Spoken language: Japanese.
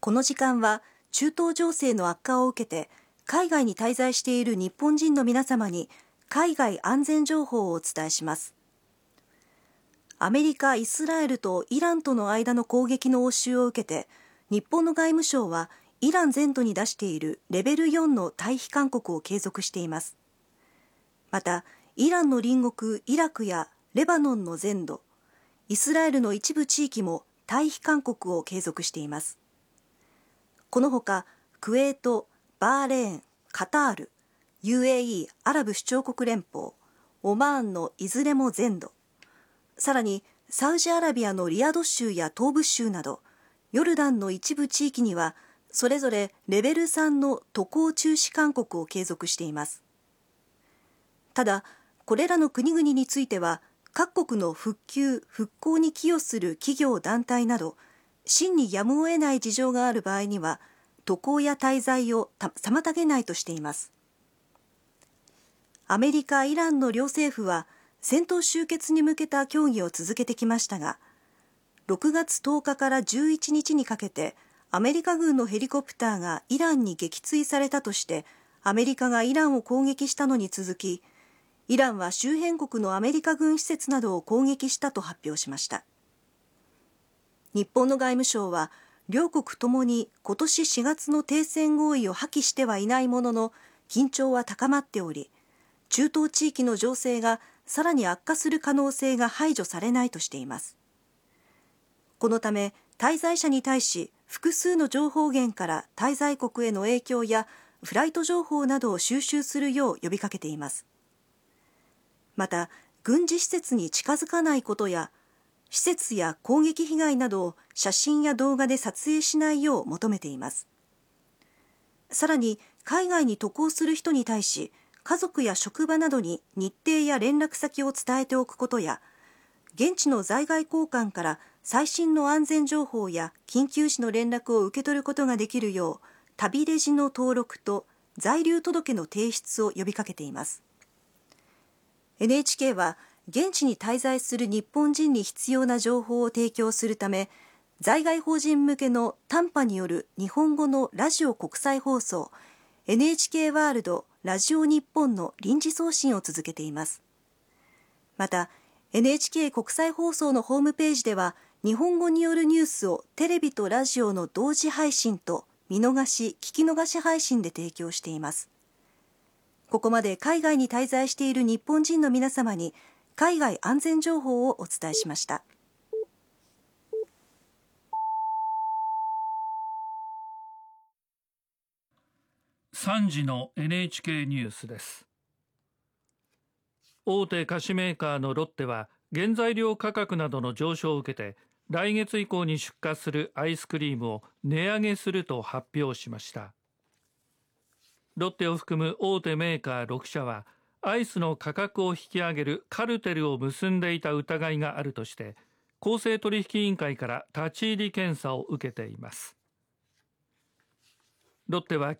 この時間は中東情勢の悪化を受けて海外に滞在している日本人の皆様に海外安全情報をお伝えします。アメリカ、イスラエルとイランとの間の攻撃の応酬を受けて日本の外務省はイラン全土に出しているレベル4の退避勧告を継続しています。またイランの隣国イラクやレバノンの全土、イスラエルの一部地域も退避勧告を継続しています。このほかクウェート、バーレーン、カタール、UAE アラブ首長国連邦、オマーンのいずれも全土、さらにサウジアラビアのリヤド州や東部州などヨルダンの一部地域にはそれぞれレベル3の渡航中止勧告を継続しています。ただこれらの国々については各国の復旧・復興に寄与する企業団体など真にやむを得ない事情がある場合には渡航や滞在を妨げないとしています。アメリカ、イランの両政府は戦闘終結に向けた協議を続けてきましたが、6月10日から11日にかけてアメリカ軍のヘリコプターがイランに撃墜されたとしてアメリカがイランを攻撃したのに続き、イランは周辺国のアメリカ軍施設などを攻撃したと発表しました。日本の外務省は両国ともに今年4月の停戦合意を破棄してはいないものの緊張は高まっており、中東地域の情勢がさらに悪化する可能性が排除されないとしています。このため滞在者に対し複数の情報源から滞在国への影響やフライト情報などを収集するよう呼びかけています。また軍事施設に近づかないことや施設や攻撃被害などを写真や動画で撮影しないよう求めています。さらに海外に渡航する人に対し家族や職場などに日程や連絡先を伝えておくことや現地の在外公館から最新の安全情報や緊急時の連絡を受け取ることができるよう旅レジの登録と在留届の提出を呼びかけています。 NHK は現地に滞在する日本人に必要な情報を提供するため在外邦人向けの短波による日本語のラジオ国際放送 NHK ワールドラジオ日本の臨時送信を続けています。また NHK 国際放送のホームページでは日本語によるニュースをテレビとラジオの同時配信と見逃し・聞き逃し配信で提供しています。ここまで海外に滞在している日本人の皆様に海外安全情報をお伝えしました。 3時の NHK ニュースです。大手菓子メーカーのロッテは原材料価格などの上昇を受けて来月以降に出荷するアイスクリームを値上げすると発表しました。ロッテを含む大手メーカー6社はアイスの価格を引き上げるカルテルを結んでいた疑いがあるとして公正取引委員会から立ち入り検査を受けています。ロッテは